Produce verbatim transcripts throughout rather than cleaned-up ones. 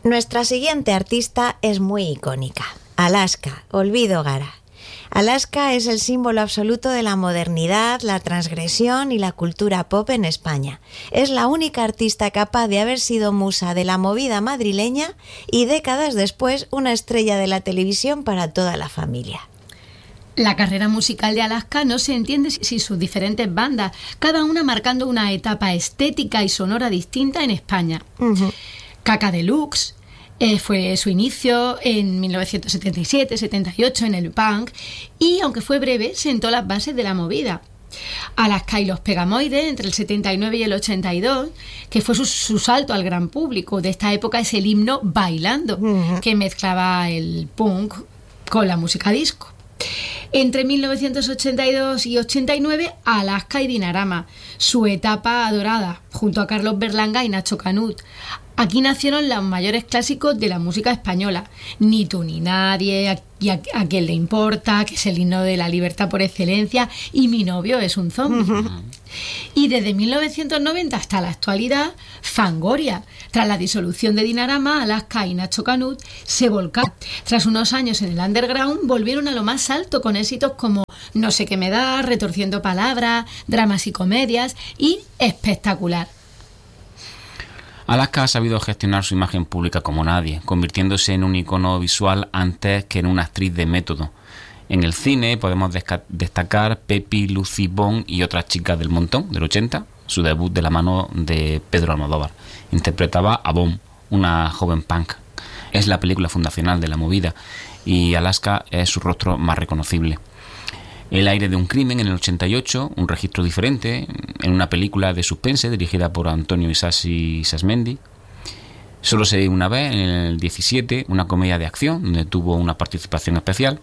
Nuestra siguiente artista es muy icónica. Alaska, Olvido Gara. Alaska es el símbolo absoluto de la modernidad, la transgresión y la cultura pop en España. Es la única artista capaz de haber sido musa de la movida madrileña y décadas después una estrella de la televisión para toda la familia. La carrera musical de Alaska no se entiende sin sus diferentes bandas, cada una marcando una etapa estética y sonora distinta en España. Uh-huh. Kaka Deluxe eh, fue su inicio en mil novecientos setenta y siete setenta y ocho en el punk y, aunque fue breve, sentó las bases de la movida. Alaska y los Pegamoides entre el setenta y nueve y el ochenta y dos, que fue su, su salto al gran público. De esta época es el himno Bailando, uh-huh. que mezclaba el punk con la música disco. Entre mil novecientos ochenta y dos y ochenta y nueve, Alaska y Dinarama, su etapa dorada, junto a Carlos Berlanga y Nacho Canut. Aquí nacieron los mayores clásicos de la música española: Ni tú ni nadie, a, a, a quién le importa, que es el himno de la libertad por excelencia, y Mi novio es un zombie. Uh-huh. Y desde mil novecientos noventa hasta la actualidad, Fangoria. Tras la disolución de Dinarama, Alaska y Nacho Canut se volcaron. Tras unos años en el underground, volvieron a lo más alto con éxitos como No sé qué me da, Retorciendo palabras, Dramas y comedias y Espectacular. Alaska ha sabido gestionar su imagen pública como nadie, convirtiéndose en un icono visual antes que en una actriz de método. En el cine podemos desca- destacar Pepi, Lucy Bond y Otras chicas del montón, del ochenta, su debut de la mano de Pedro Almodóvar. Interpretaba a Bond, una joven punk. Es la película fundacional de la movida y Alaska es su rostro más reconocible. El aire de un crimen en el ochenta y ocho, un registro diferente, en una película de suspense dirigida por Antonio Isasi Sasmendi. Solo se ve una vez, en el diecisiete, una comedia de acción donde tuvo una participación especial.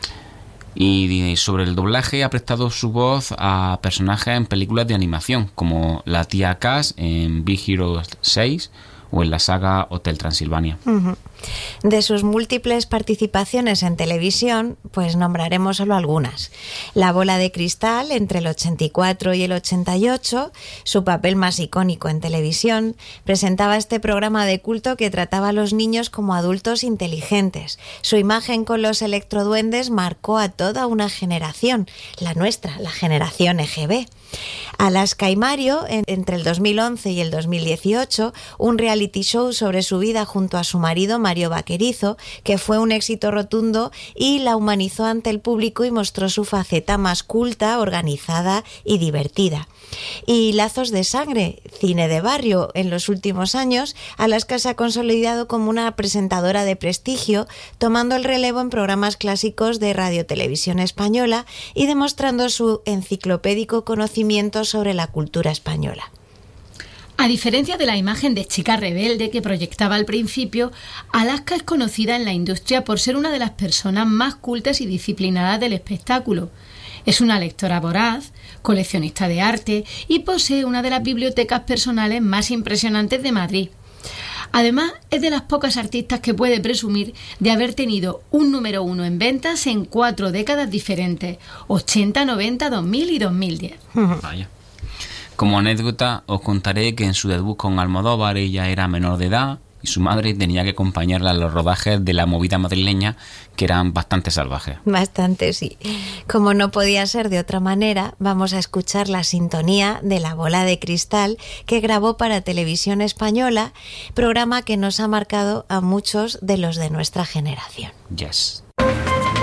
Y sobre el doblaje ha prestado su voz a personajes en películas de animación como la tía Cass en Big Hero seis o en la saga Hotel Transilvania. Uh-huh. De sus múltiples participaciones en televisión, pues nombraremos solo algunas. La bola de cristal entre el ochenta y cuatro y el ochenta y ocho, su papel más icónico en televisión, presentaba este programa de culto que trataba a los niños como adultos inteligentes. Su imagen con los electroduendes marcó a toda una generación, la nuestra, la generación E G B. Alaska y Mario, en, entre el dos mil once y el dos mil dieciocho, un reality show sobre su vida junto a su marido Mario Vaquerizo, que fue un éxito rotundo y la humanizó ante el público y mostró su faceta más culta, organizada y divertida. Y Lazos de sangre, cine de barrio. En los últimos años, Alaska se ha consolidado como una presentadora de prestigio, tomando el relevo en programas clásicos de Radio-Televisión Española y demostrando su enciclopédico conocimiento sobre la cultura española. A diferencia de la imagen de chica rebelde que proyectaba al principio, Alaska es conocida en la industria por ser una de las personas más cultas y disciplinadas del espectáculo. Es una lectora voraz, coleccionista de arte y posee una de las bibliotecas personales más impresionantes de Madrid. Además, es de las pocas artistas que puede presumir de haber tenido un número uno en ventas en cuatro décadas diferentes: ochenta, noventa, dos mil y dos mil diez. Vaya. Como anécdota, os contaré que en su debut con Almodóvar ella era menor de edad y su madre tenía que acompañarla a los rodajes de la movida madrileña, que eran bastante salvajes. Bastante, sí. Como no podía ser de otra manera, vamos a escuchar la sintonía de La bola de cristal que grabó para Televisión Española, programa que nos ha marcado a muchos de los de nuestra generación. Yes.